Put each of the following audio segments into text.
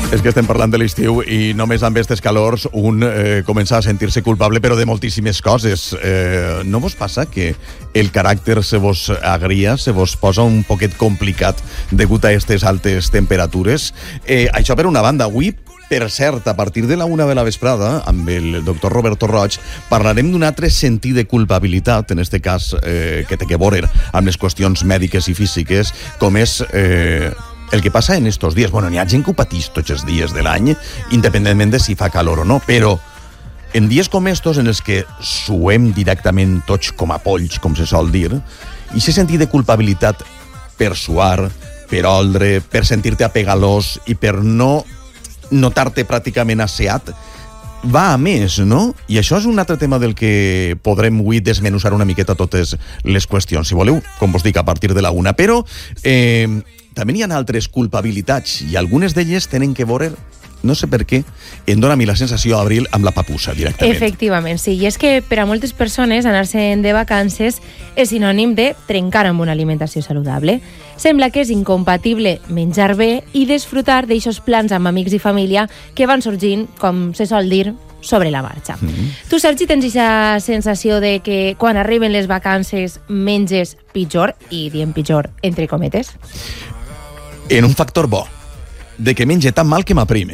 És que estem parlant de l'estiu i només amb aquestes calors un comença a sentir-se culpable, però de moltíssimes coses. No vos passa que el caràcter se vos agria, se vos posa un poquet complicat degut a aquestes altes temperatures? Això per una banda. Avui, per cert, a partir de la 1 de la vesprada, amb el doctor Roberto Roig, parlarem d'un altre sentit de culpabilitat, en este cas que té que veure amb les qüestions mèdiques i físiques, com és el que passa en estos dies. Bueno, n'hi ha gent que ho patís tots els dies de l'any, independentment de si fa calor o no, però en dies com estos, en els que suem directament tots com a polls, com se sol dir, i aquest sentit de culpabilitat per suar, per oldre, per sentir-te apegalós i per no notar-te pràcticament asseat, va a més, no? I això és un altre tema del que podrem avui desmenuzar una miqueta totes les qüestions, si voleu, com vos dic, a partir de la 1. Però també hi ha altres culpabilitats i algunes d'elles tenen que veure, no sé per què, em dóna a mi la sensació, Abril, amb la papussa directament. Efectivament, sí. I és que per a moltes persones anar-se'n de vacances és sinònim de trencar amb una alimentació saludable. Sembla que és incompatible menjar bé i disfrutar d'eixos plans amb amics i família que van sorgint, com se sol dir, sobre la marxa. Tu, Sergi, tens aquesta sensació de que quan arriben les vacances menges pitjor, i diem pitjor entre cometes? En un factor bo, de que menge tan mal que m'aprime.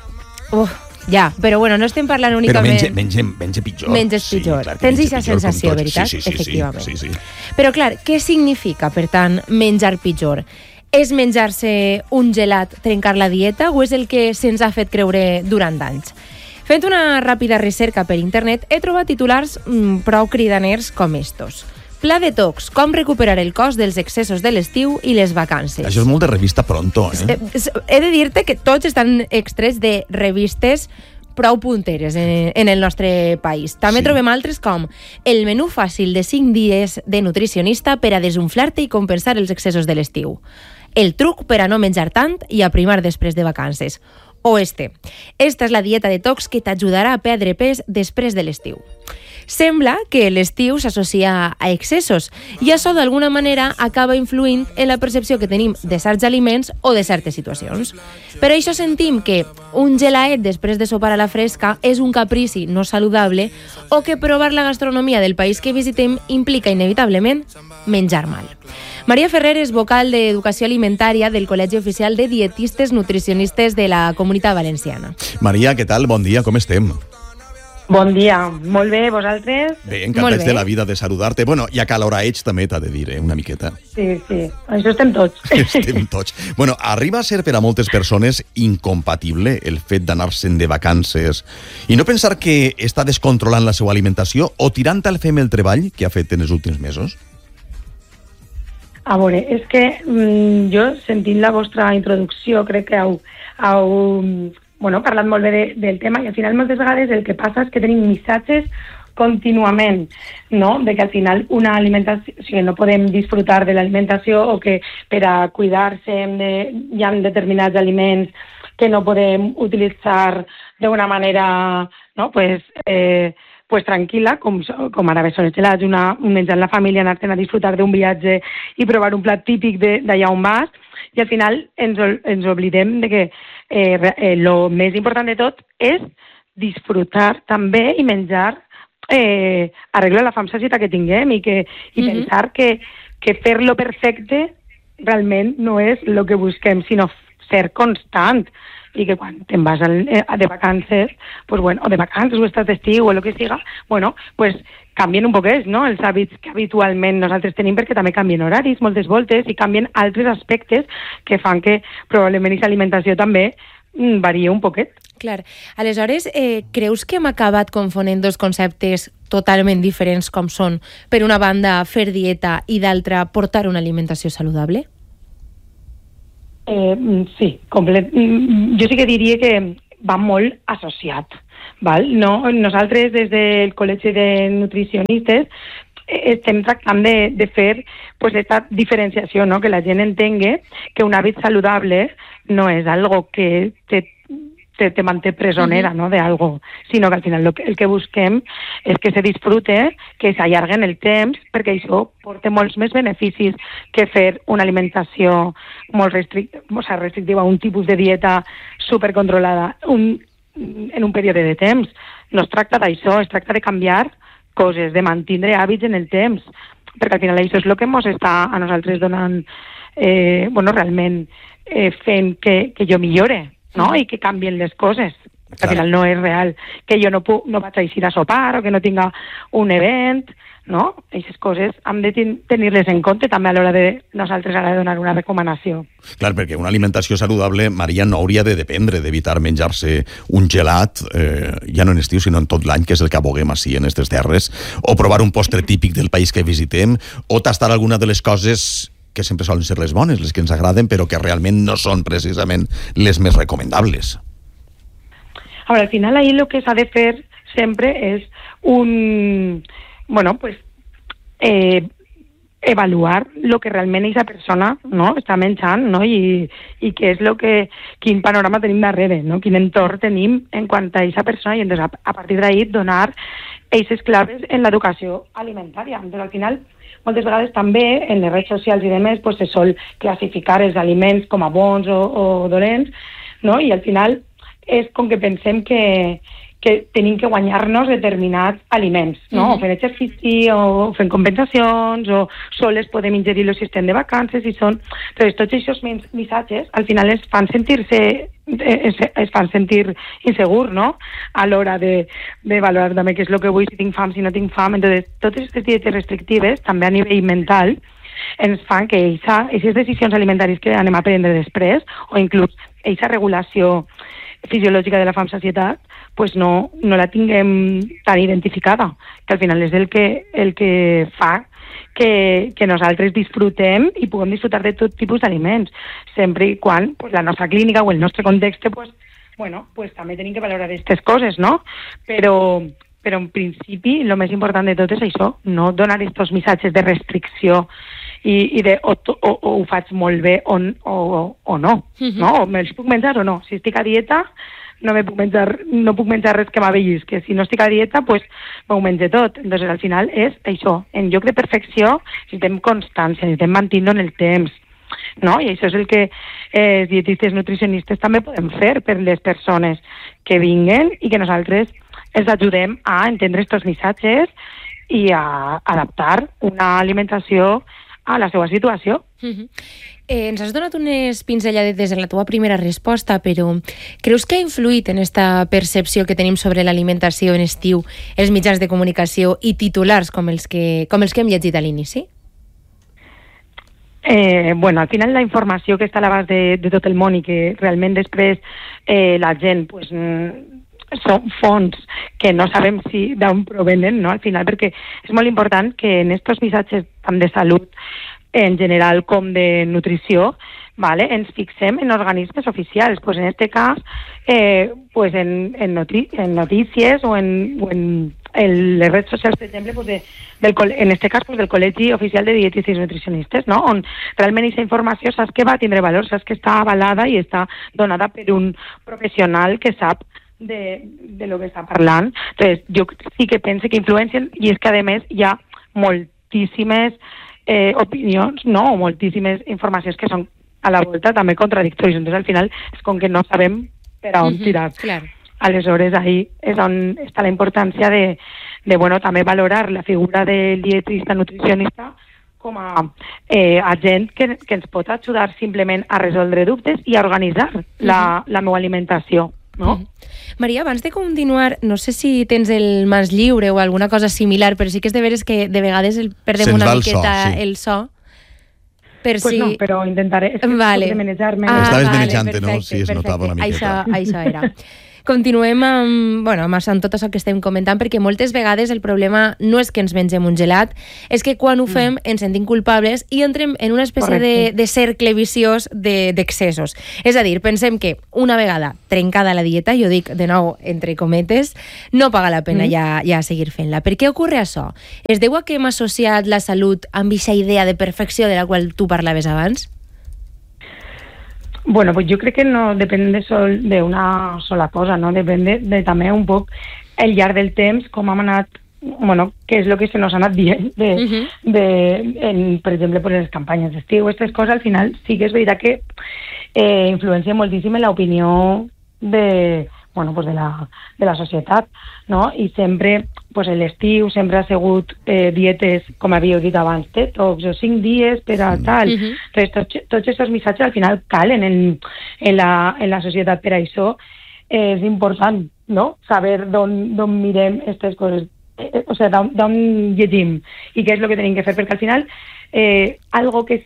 Ja, però bueno, no estem parlant únicament... Però menge pitjor. Menges pitjor. Sí, tens aquesta sensació, veritat? Sí. Efectivament. Sí. Però clar, què significa, per tant, menjar pitjor? És menjar-se un gelat, trencar la dieta, o és el que se'ns ha fet creure durant anys? Fent una ràpida recerca per internet, he trobat titulars prou cridaners com estos. Pla detox, com recuperar el cos dels excessos de l'estiu i les vacances. Això és molt de revista Pronto, He de dir-te que tots estan extrets de revistes prou punteres en el nostre país. També trobem altres com el menú fàcil de 5 dies de nutricionista per a desunflar-te i compensar els excessos de l'estiu. El truc per a no menjar tant i aprimar després de vacances. O esta és la dieta detox que t'ajudarà a perdre pes després de l'estiu. Sembla que l'estiu s'associa a excessos i això d'alguna manera acaba influint en la percepció que tenim de certs aliments o de certes situacions. Per això sentim que un gelaet després de sopar a la fresca és un caprici no saludable o que provar la gastronomia del país que visitem implica inevitablement menjar mal. Maria Ferrer és vocal d'Educació Alimentària del Col·legi Oficial de Dietistes Nutricionistes de la Comunitat Valenciana. Maria, què tal? Bon dia, com estem? Bon dia, molt bé, vosaltres? Bé, encantats de la vida de saludar-te. Bueno, i acaloraets també t'ha de dir, una miqueta. Sí, això estem tots. Estem tots. Bueno, arriba a ser per a moltes persones incompatible el fet d'anar-se'n de vacances i no pensar que està descontrolant la seva alimentació o tirant al fem el treball que ha fet en els últims mesos? A veure, és que jo, sentint la vostra introducció, crec que heu parlat molt bé del tema i al final moltes vegades el que passa és que tenim missatges contínuament, no? De que al final una alimentació, o sigui, no podem disfrutar de l'alimentació o que per a cuidar-se hi ha determinats aliments que no podem utilitzar d'una manera, no? Pues tranquil·la, com ara bé són els gelats, un menjar en la família, anar-te'n a disfrutar d'un viatge i provar un plat típic d'allà on vas, i al final ens oblidem de que lo més important de tot és disfrutar també i menjar arreglar la fam sacietat que tinguem i pensar que fer-lo perfecte realment no és el que busquem, sinó ser constant i que quan te'n vas de vacances, pues bueno, o de vacances o estàs d'estiu o el que siga, bueno, pues canvien un poquet, no?, els hàbits que habitualment nosaltres tenim, perquè també canvien horaris moltes voltes i canvien altres aspectes que fan que probablement aquesta alimentació també varia un poquet. Clar. Aleshores, creus que hem acabat confonent dos conceptes totalment diferents com són, per una banda, fer dieta i d'altra, portar una alimentació saludable? Sí, jo sí que diria que va molt associat. Val? No, nosaltres des del Col·legi de Nutricionistes estem tractant de fer aquesta diferenciació, no? Que la gent entengui que un hàbit saludable no és algo que te manté presonera, no, de algo, sinó que al final el que busquem és que se disfrute, que s'allargui en el temps, perquè això porta molts més beneficis que fer una alimentació molt restrictiva, un tipus de dieta supercontrolada en un període de temps. No es tracta d'això, es tracta de canviar coses, de mantindre hàbits en el temps, perquè al final això és el que ens està a nosaltres donant, realment fent que jo millore, no? I que canvien les coses. Al final no és real que jo no vaig a eixir a sopar o que no tinga un event, no? Aquestes coses hem de tenir-les en compte també a l'hora de nosaltres a l'hora de donar una recomanació. Clar, perquè una alimentació saludable, Maria, no hauria de dependre d'evitar menjar-se un gelat, ja no en estiu, sinó en tot l'any, que és el que aboguem així en aquestes terres, o provar un postre típic del país que visitem, o tastar alguna de les coses que sempre solen ser les bones, les que ens agraden, però que realment no són precisament les més recomendables. Al final ahí lo que s'ha de fer sempre és evaluar lo que realment aquesta persona, no, està menjant, no, i què és quin panorama tenim darrere, no, quin entorn tenim en quant a aquesta persona, i entonces a partir d'ahí donar eixes claves en l'educació alimentària. Entonces al final moltes vegades també en les redes socials i demés pues, se sol classificar els aliments com a bons o dolents, no, i al final és com que pensem que tenim que guanyar-nos determinats aliments, no? O fent exercici, o fent compensacions, o soles podem ingerir-los si estem de vacances, i són... Entonces, tots aquests missatges, al final es fan sentir insegur, no? A l'hora de valorar també què és el que vull, si tinc fam, si no tinc fam. Entonces, totes aquestes dietes restrictives, també a nivell mental, ens fan que aquestes decisions alimentàries que anem a prendre després, o inclús aquesta regulació fisiològica de la fam-sacietat, pues no la tinguem tan identificada, que al final és el que fa que nosaltres disfrutem i puguem disfrutar de tot tipus d'aliments, sempre i quan pues, la nostra clínica o el nostre context pues també tenim que valorar aquestes coses, no? Però en principi el més important de tot és això, no donar aquests missatges de restricció i de o ho faig molt bé o no, no? O me'ls puc menjar o no. Si estic a dieta no puc menjar res que m'avellis, que si no estic a dieta pues m'ho menjo tot. Entonces al final és això, en lloc de perfecció necessitem constància, necessitem mantenir-ho en el temps, no? I això és el que dietistes nutricionistes també podem fer per les persones que vinguen i que nosaltres els ajudem a entendre aquests missatges i a adaptar una alimentació a la seva situació. Ens has donat unes pinzellades en la teva primera resposta, però creus que ha influït en esta percepció que tenim sobre l'alimentació en estiu els mitjans de comunicació i titulars com els que hem llegit a l'inici? Al final la informació que està a l'abast de tot el món i que realment després la gent pues, són fonts que no sabem si d'on provenen, no? Al final, perquè és molt important que en aquests missatges tant de salut en general com de nutrició, ¿vale? Ens fixem en organismes oficials, pues en este cas pues en notícies o en les redes socials, per exemple, pues en este cas pues del Col·legi Oficial de Dietistes i Nutricionistes, no? On realment aquesta informació saps que va tindre valor, saps que està avalada i està donada per un professional que sap de lo que està parlant. Entonces, jo sí que penso que influencien, i és que a més hi ha moltíssimes opinions, no? O moltíssimes informacions que són a la volta també contradictòries. Entonces, al final és com que no sabem per on tirar. Clar. Aleshores, ahí és on està la importància de també valorar la figura del dietista nutricionista com a agent que ens pot ajudar simplement a resoldre dubtes i a organitzar la meva alimentació. No? Maria, abans de continuar, no sé si tens el mans lliure o alguna cosa similar, però sí que és de veres que de vegades perdem una miqueta el so. Pues no, però intentaré. Vale. Estaves menjant, no? Sí, es notava una miqueta. Això era. Continuem amb tot això que estem comentant, perquè moltes vegades el problema no és que ens mengem un gelat, és que quan ho fem ens sentim culpables i entrem en una espècie de cercle viciós d'excessos. És a dir, pensem que una vegada trencada la dieta, jo dic de nou entre cometes, no paga la pena ja seguir fent-la. Per què ocorre això? Es deu a que hem associat la salut amb aquesta idea de perfecció de la qual tu parlaves abans? Bueno, pues yo creo que no depende de una sola cosa, ¿no? Depende de també un poc el llarg del temps, com hem anat, què és el que se nos ha anat dient, per exemple, per les campanyes d'estiu, aquestes coses, al final sí que és veritat que influencia moltíssim en l'opinió de la societat, no? I sempre, l'estiu sempre ha sigut dietes, com havíeu dit abans, detox o 5 dies per a tal. Entonces, tots aquests missatges al final calen en la societat. Per això és important, no?, saber d'on mirem aquestes coses, d'on llegim i què és el que tenim que fer, perquè al final algo que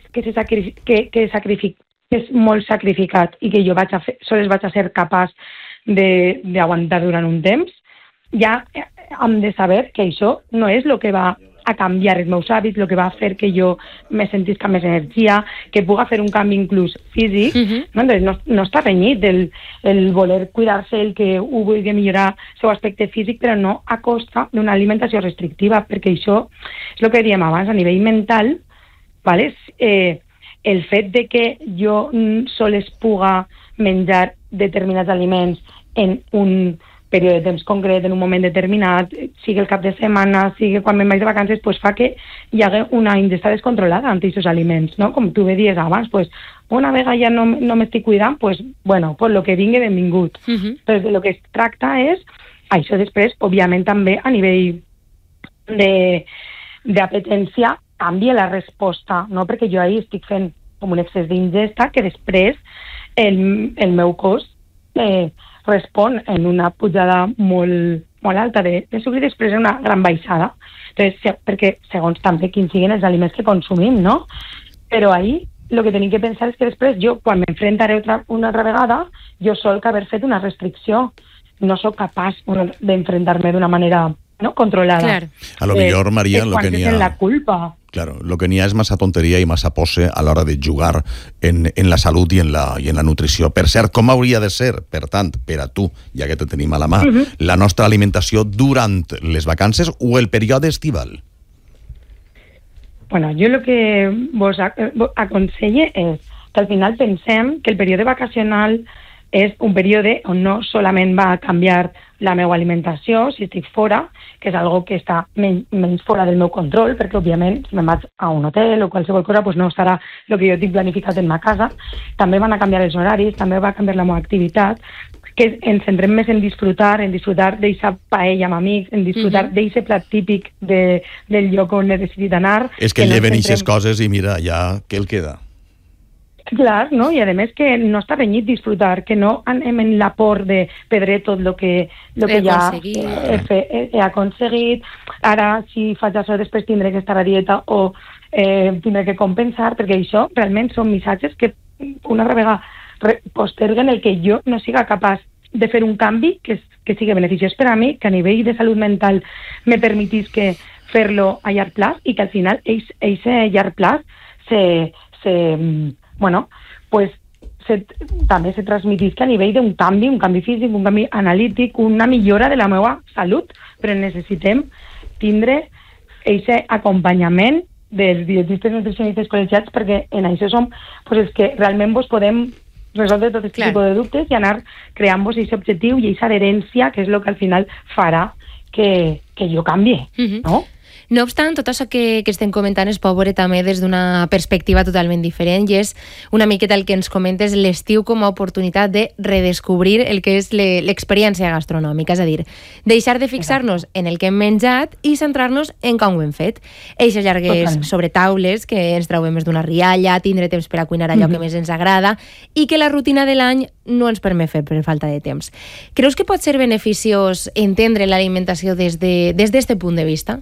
és molt sacrificat i que jo sols vaig a ser capaç d'aguantar durant un temps, ja hem de saber que això no és el que va a canviar els meus hàbits, el que va a fer que jo me sentisc amb més energia, que puga fer un canvi inclús físic. No? Entonces, no està renyit el voler cuidar-se, el que ho vulgui millorar el seu aspecte físic, però no a costa d'una alimentació restrictiva, perquè això és el que dèiem abans, a nivell mental, ¿vale? El fet de que jo sols puga menjar determinats aliments en un període de temps concret, en un moment determinat, sigui el cap de setmana, sigui quan me'n vaig de vacances, pues fa que hi hagi una ingesta descontrolada ante aquests aliments, no? Com tu bé dies abans, pues, una vegada ja no m'estic cuidant, pues, bueno, pues lo que vingui, benvingut. Però de lo que es tracta és, això després, òbviament també a nivell d'apetència, canvia la resposta, no? Perquè jo ahir estic fent com un excés d'ingesta que després el meu cos respon en una pujada molt alta de sucre i després en una gran baixada. Entonces, perquè segons també quins siguin els aliments que consumim, no? Però ahir el que tenim que pensar és que després jo, quan m'enfrontaré una altra vegada, jo sol que haver fet una restricció. No sóc capaç d'enfrontar-me d'una manera, no, controlada. Claro. A lo millor, María, lo que n'hi ha... la culpa. Claro, lo que n'hi ha és massa tonteria i massa pose a l'hora de jugar en la salut i en la nutrició. Per cert, com hauria de ser, per tant, per a tu, ja que te tenim a la mà, la nostra alimentació durant les vacances o el període estival? Bueno, jo el que vos aconselle és que al final pensem que el període vacacional és un període on no solament va a canviar la meva alimentació, si estic fora, que és algo que està menys fora del meu control, perquè, òbviament, si me'n vaig a un hotel o qualsevol cosa, pues no estarà el que jo tinc planificat en ma casa. També van a canviar els horaris, també va a canviar la meva activitat, que ens centrem més en disfrutar d'eixa paella amb amics, en disfrutar d'eixe plat típic del lloc on he decidit anar. És que lleven eixes coses i mira, ja, què el queda? Clar, no? I a més que no està renyit disfrutar, que no anem en la por de perdre tot el que ja he aconseguit. Ara, si faig això, després tindré que estar a dieta o tindré que compensar, perquè això realment són missatges que una vegada posterguen el que jo no siga capaç de fer un canvi que sigui beneficiós per a mi, que a nivell de salut mental me permetís que fer-lo a llarg plaç i que al final ese llarg plaç també se transmitís que a nivell d'un canvi físic, un canvi analític, una millora de la meva salut, però necessitem tindre aquest acompanyament dels dietistes nutricionistes col·legiats, perquè en això som els que realment vos podem resoldre tot aquest tipus de dubtes i anar creant-vos aquest objectiu i aquesta adherència, que és el que al final farà que jo canvi, no? No obstant, tot això que estem comentant es pot veure també des d'una perspectiva totalment diferent i és una miqueta el que ens comentes l'estiu com a oportunitat de redescobrir el que és l'experiència gastronòmica, és a dir, deixar de fixar-nos en el que hem menjat i centrar-nos en com ho hem fet. Eixes llargues sobretaules que ens trauem més d'una rialla, tindre temps per a cuinar allò que més ens agrada i que la rutina de l'any no ens permet fer per falta de temps. Creus que pot ser beneficiós entendre l'alimentació des d'este punt de vista?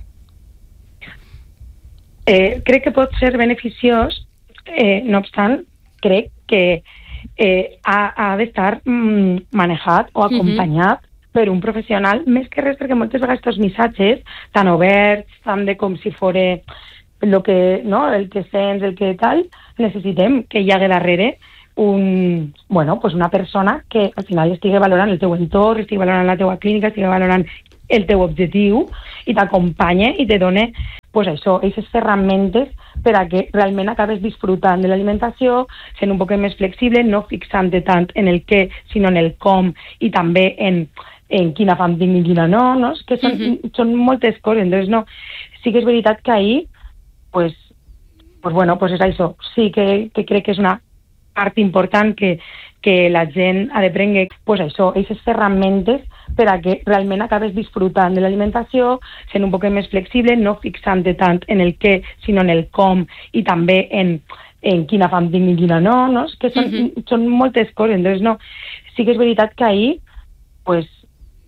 Crec que pot ser beneficiós, no obstant, crec que ha d'estar manejat o acompanyat per un professional, més que res perquè moltes vegades aquests missatges tan oberts, tan de com si fos el que sents, el que tal, necessitem que hi hagi darrere una persona que al final estigui valorant el teu entorn, estigui valorant la teua clínica, estigui valorant el teu objectiu i t'acompanya i te dona aquestes ferramentes per a que realment acabes disfrutant de l'alimentació, sent un poc més flexible, no fixant-te tant en el què, sinó en el com i també en quina fam tinc i quina no? És que són moltes coses. Entonces, no, sí que és veritat que ahir, és això. Sí que crec que és una part important que la gent ha de prendre, pues això, aquestes ferramentes per a que realment acabes disfrutant de l'alimentació, sent un poc més flexible, no fixant-te tant en el què, sinó en el com, i també en quina fam tinc i quina no? És que són moltes coses. Entonces, no, sí que és veritat que ahir pues,